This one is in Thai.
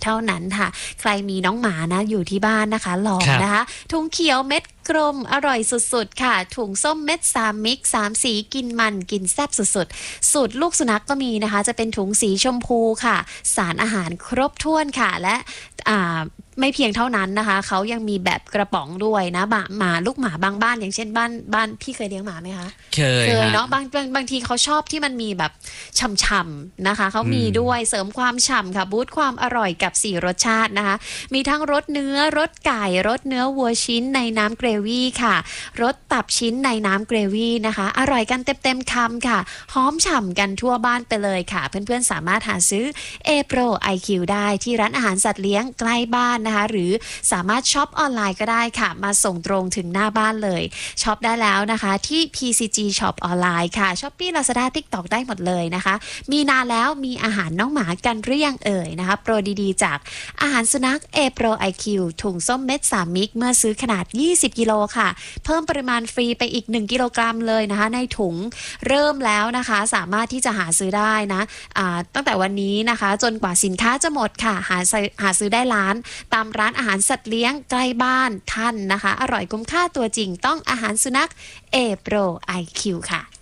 เท่านั้นค่ะใครมีน้องหมานะอยู่ที่บ้านนะคะลองนะคะถุงเขียวเม็ดกลมอร่อยสุดๆค่ะถุงส้มเม็ด3มิก3สีกินมันกินแซ่บสุดๆสูตรลูกสุนัขก็มีนะคะจะเป็นถุงสีชมพูค่ะสารอาหารครบถ้วนค่ะและไม่เพียงเท่านั้นนะคะเขายังมีแบบกระป๋องด้วยนะลูกหมาบางบ้านอย่างเช่นบ้านพี่เคยเลี้ยงหมาไหมคะเคยเนาะบางทีเขาชอบที่มันมีแบบฉ่ำๆนะคะเขามีด้วยเสริมความฉ่ำค่ะบูสต์ความอร่อยกับ4รสชาตินะคะมีทั้งรสเนื้อรสไก่รสเนื้อวัวชิ้นในน้ำเกรวี่ค่ะรสตับชิ้นในน้ำเกรวี่นะคะอร่อยกันเต็มคำค่ะหอมฉ่ำกันทั่วบ้านไปเลยค่ะเพื่อนๆสามารถหาซื้อ A-Pro IQ ได้ที่ร้านอาหารสัตว์เลี้ยงใกล้บ้านนะคะหรือสามารถช็อปออนไลน์ก็ได้ค่ะมาส่งตรงถึงหน้าบ้านเลยช็อปได้แล้วนะคะที่ PCG Shop ออนไลน์ค่ะ Shopee Lazada TikTok ได้หมดเลยนะคะมีนานแล้วมีอาหารน้องหมากันหรือยังเอ่ยนะคะโปรดีๆจากอาหารสุนัข A-Pro IQ ถุงส้มเม็ด3มิกเมื่อซื้อขนาด20กิโลค่ะเพิ่มปริมาณฟรีไปอีก1กิโลกรัมเลยนะคะในถุงเริ่มแล้วนะคะสามารถที่จะหาซื้อได้นะตั้งแต่วันนี้นะคะจนกว่าสินค้าจะหมดค่ะหาซื้อได้ตามร้านอาหารสัตว์เลี้ยงใกล้บ้านท่านนะคะอร่อยคุ้มค่าตัวจริงต้องอาหารสุนัข A-Pro IQ ค่ะ